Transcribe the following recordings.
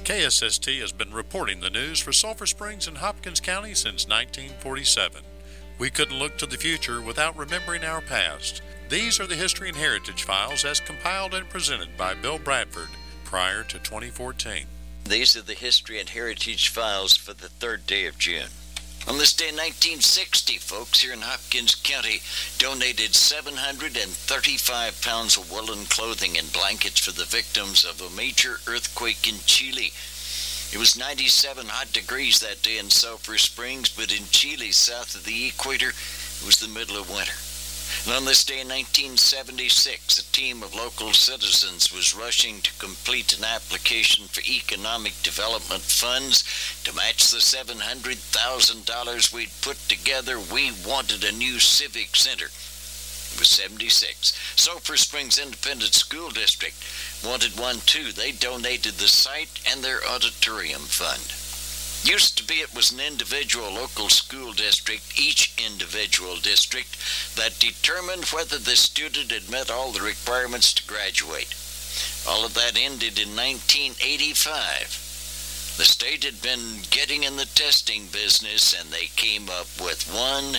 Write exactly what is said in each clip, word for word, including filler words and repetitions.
K S S T has been reporting the news for Sulphur Springs and Hopkins County since nineteen forty-seven. We couldn't look to the future without remembering our past. These are the History and Heritage Files as compiled and presented by Bill Bradford prior to twenty fourteen. These are the History and Heritage Files for the third day of June. On this day in nineteen sixty, folks here in Hopkins County donated seven hundred thirty-five pounds of woolen clothing and blankets for the victims of a major earthquake in Chile. It was ninety-seven hot degrees that day in Sulphur Springs, but in Chile, south of the equator, it was the middle of winter. And on this day in nineteen seventy-six, a team of local citizens was rushing to complete an application for economic development funds to match the seven hundred thousand dollars we'd put together. We wanted a new civic center. It was seventy-six. Sulphur Springs Independent School District wanted one too. They donated the site and their auditorium fund. Used to be it was an individual local school district, each individual district, that determined whether the student had met all the requirements to graduate. All of that ended in nineteen eighty-five. The state had been getting in the testing business, and they came up with one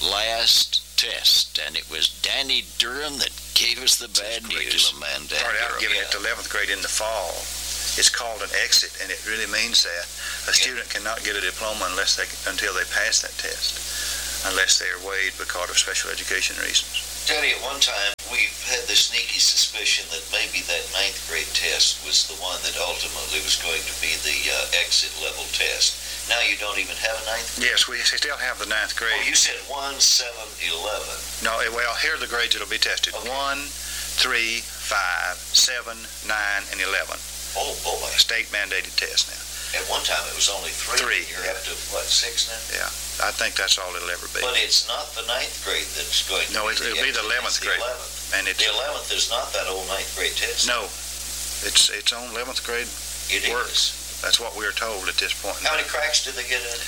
last test, and it was Danny Durham that gave us the bad news. Man, Dan started out Durham, giving yeah. it to eleventh grade in the fall. It's called an exit, and it really means that a student cannot get a diploma unless they until they pass that test, unless they are waived because of special education reasons. Daddy, at one time we've had the sneaky suspicion that maybe that ninth grade test was the one that ultimately was going to be the uh, exit level test. Now you don't even have a ninth grade? Yes, we still have the ninth grade. Oh, you said one, seven, eleven. No, well, here are the grades that'll be tested. Okay. one, three, five, seven, nine, and eleven. Oh, boy. State mandated test now. At one time it was only three. Three. You're up to, what, six now? Yeah, I think that's all it'll ever be. But it's not the ninth grade that's going to No, be it'll the be the eleventh it's grade. The eleventh. And it's, the eleventh is not that old ninth grade test. No, it's it's on eleventh grade It work. is. That's what we're told at this point. How many cracks do they get in?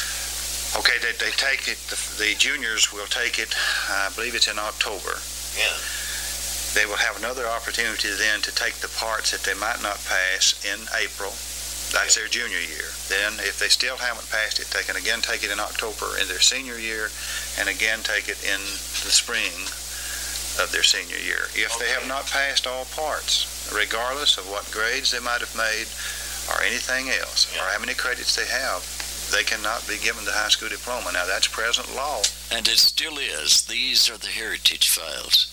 Okay, they, they take it, the, the juniors will take it, I believe it's in October. Yeah. They will have another opportunity then to take the parts that they might not pass in April. That's their junior year. Then, if they still haven't passed it, they can again take it in October in their senior year, and again take it in the spring of their senior year. If Okay. they have not passed all parts, regardless of what grades they might have made or anything else, Yeah. or how many credits they have, they cannot be given the high school diploma. Now, that's present law. And it still is. These are the Heritage Files.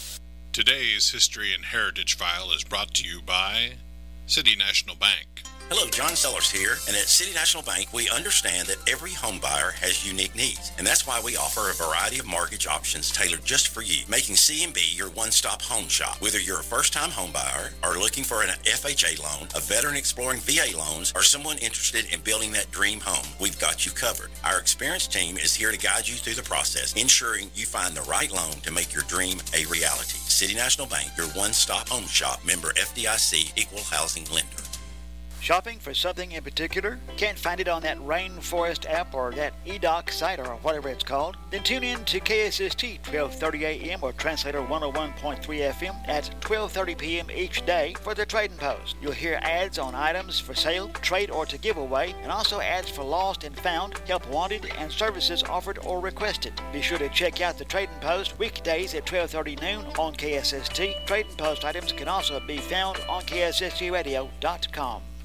Today's History and Heritage File is brought to you by City National Bank. Hello, John Sellers here, and at City National Bank, we understand that every home buyer has unique needs, and that's why we offer a variety of mortgage options tailored just for you, making C N B your one-stop home shop. Whether you're a first-time home buyer or looking for an F H A loan, a veteran exploring V A loans, or someone interested in building that dream home, we've got you covered. Our experienced team is here to guide you through the process, ensuring you find the right loan to make your dream a reality. City National Bank, your one-stop home shop, member F D I C, equal housing lender. Shopping for something in particular? Can't find it on that Rainforest app or that E D O C site or whatever it's called? Then tune in to K S S T twelve thirty A M or Translator one oh one point three F M at twelve thirty P M each day for the Trading Post. You'll hear ads on items for sale, trade, or to give away, and also ads for lost and found, help wanted, and services offered or requested. Be sure to check out the Trading Post weekdays at twelve thirty noon on K S S T. Trading Post items can also be found on K S S T radio dot com.